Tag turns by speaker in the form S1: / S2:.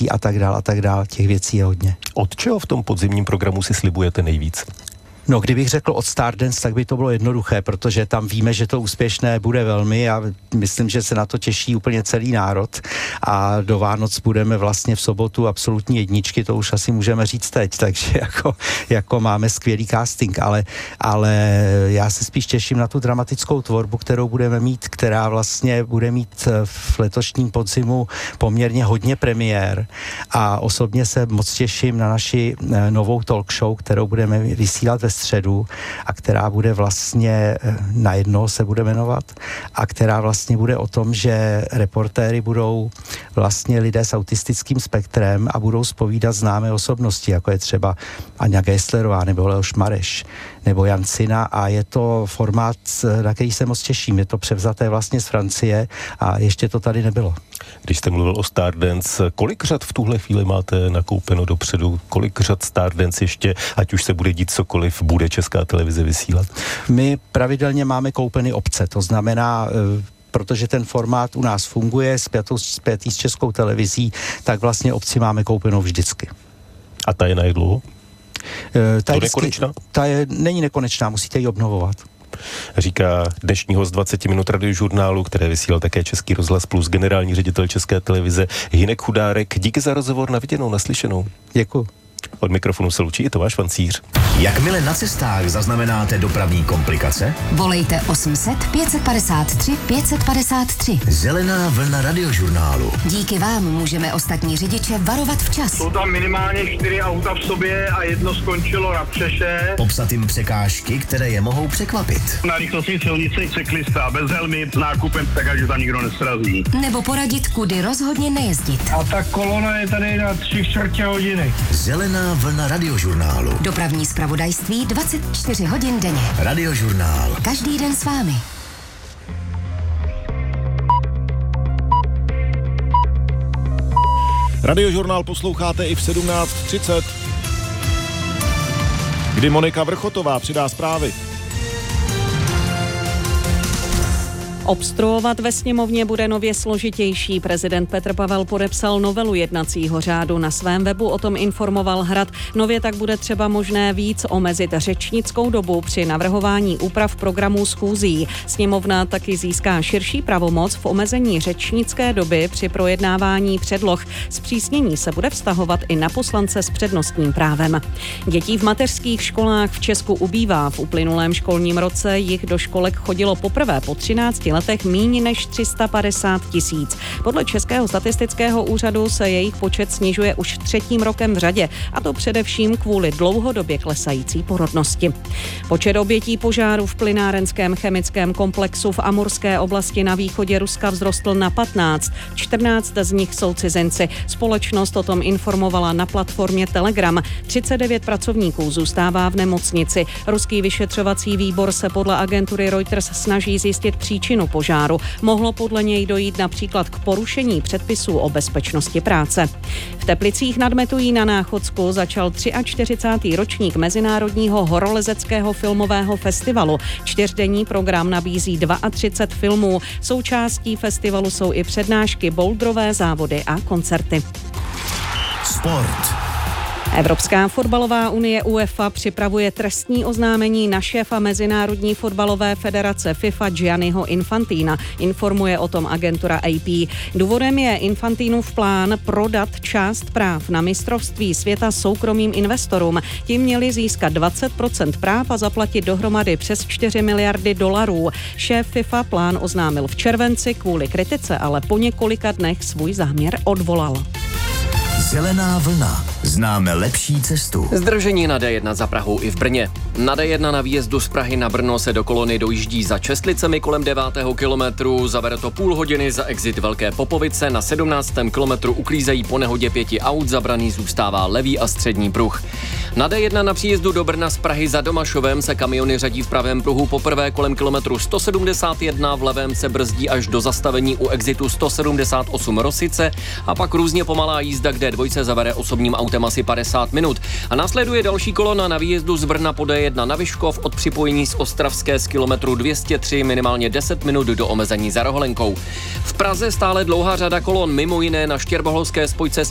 S1: věcí a tak dál. Těch věcí je hodně.
S2: Od čeho v tom podzimním programu si slibujete nejvíc?
S1: No, kdybych řekl od Stardance, tak by to bylo jednoduché, protože tam víme, že to úspěšné bude velmi a myslím, že se na to těší úplně celý národ a do Vánoc budeme vlastně v sobotu absolutní jedničky, to už asi můžeme říct teď, takže jako máme skvělý casting, ale já se spíš těším na tu dramatickou tvorbu, kterou budeme mít, která vlastně bude mít v letošním podzimu poměrně hodně premiér a osobně se moc těším na naši novou talk show, kterou budeme vysílat ve středu a která bude vlastně Na jednoho se bude jmenovat a která vlastně bude o tom, že reportéry budou vlastně lidé s autistickým spektrem a budou zpovídat známé osobnosti, jako je třeba Aňa Geislerová nebo Leoš Mareš nebo Jan Cina a je to formát, na který se moc těším. Je to převzaté vlastně z Francie a ještě to tady nebylo.
S2: Když jste mluvil o Stardance, kolik řad v tuhle chvíli máte nakoupeno dopředu? Kolik řad Stardance ještě, ať už se bude dít cokoliv, bude Česká televize vysílat?
S1: My pravidelně máme koupeny opce, to znamená, protože ten formát u nás funguje spjatý s Českou televizí, tak vlastně opci máme koupenou vždycky.
S2: A ta je na jak dlouho?
S1: Ta je
S2: nekonečná?
S1: Není nekonečná, musíte ji obnovovat.
S2: Říká dnešní host 20 minut radiožurnálu, které vysílal také Český rozhlas plus, generální ředitel České televize Hynek Chudárek. Díky za rozhovor, na viděnou, naslyšenou.
S1: Děkuji.
S2: Od mikrofonu se loučí i Tomáš Vancíř.
S3: Jakmile na cestách zaznamenáte dopravní komplikace,
S4: volejte 800 553 553.
S3: Zelená vlna radiožurnálu.
S4: Díky vám můžeme ostatní řidiče varovat včas.
S5: Jsou tam minimálně 4 auta v sobě a jedno skončilo na přeše.
S3: Popsat jim překážky, které je mohou překvapit.
S5: Na rychlostní silnici cyklista bez helmy s nákupem, tak ať tam nikdo nesrazí.
S4: Nebo poradit, kudy rozhodně nejezdit.
S5: A ta kolona je tady na 3/4 hodiny.
S3: Zelená vlna radiožurnálu.
S4: Dopravní zpravodajství 24 hodin denně.
S3: Radiožurnál.
S4: Každý den s vámi.
S6: Radiožurnál posloucháte i v 17:30, kdy Monika Vrchotová přidá zprávy.
S7: Obstruovat ve sněmovně bude nově složitější. Prezident Petr Pavel podepsal novelu jednacího řádu. Na svém webu o tom informoval Hrad. Nově tak bude třeba možné víc omezit řečnickou dobu při navrhování úprav programů schůzí. Sněmovna taky získá širší pravomoc v omezení řečnické doby při projednávání předloh. Zpřísnění se bude vztahovat i na poslance s přednostním právem. Dětí v mateřských školách v Česku ubývá. V uplynulém školním roce jich do školek chodilo poprvé po 13 letech míň než 350 000. Podle Českého statistického úřadu se jejich počet snižuje už 3. rokem v řadě, a to především kvůli dlouhodobě klesající porodnosti. Počet obětí požáru v plynárenském chemickém komplexu v Amurské oblasti na východě Ruska vzrostl na 15. 14 z nich jsou cizinci. Společnost o tom informovala na platformě Telegram. 39 pracovníků zůstává v nemocnici. Ruský vyšetřovací výbor se podle agentury Reuters snaží zjistit příčinu požáru. Mohlo podle něj dojít například k porušení předpisů o bezpečnosti práce. V Teplicích nad Metují na Náchodsku začal 43. ročník Mezinárodního horolezeckého filmového festivalu. 4denní program nabízí 32 filmů. Součástí festivalu jsou i přednášky, bouldrové závody a koncerty.
S3: Sport.
S7: Evropská fotbalová unie UEFA připravuje trestní oznámení na šéfa Mezinárodní fotbalové federace FIFA Gianniho Infantina. Informuje o tom agentura AP. Důvodem je Infantinův plán prodat část práv na mistrovství světa soukromým investorům. Ti měli získat 20% práv a zaplatit dohromady přes 4 miliardy dolarů. Šéf FIFA plán oznámil v červenci, kvůli kritice ale po několika dnech svůj záměr odvolal.
S3: Zelená vlna. Známe lepší cestu.
S8: Zdržení na D1 za Prahou i v Brně. Na D1 na výjezdu z Prahy na Brno se do kolony dojíždí za Čestlicemi kolem 9. kilometru. Zabere to půl hodiny za exit Velké Popovice. Na 17. kilometru uklízejí po nehodě 5 aut. Zabraný zůstává levý a střední pruh. Na D1 na příjezdu do Brna z Prahy za Domašovem se kamiony řadí v pravém pruhu poprvé kolem kilometru 171. V levém se brzdí až do zastavení u exitu 178 Rosice a pak různě pomalá jízda, kde dvojce zabere osobním autem asi 50 minut. A následuje další kolona na výjezdu z Brna po D1 na Vyškov od připojení z Ostravské z kilometru 203 minimálně 10 minut do omezení za Roholenkou. V Praze stále dlouhá řada kolon, mimo jiné na Štěrboholské spojce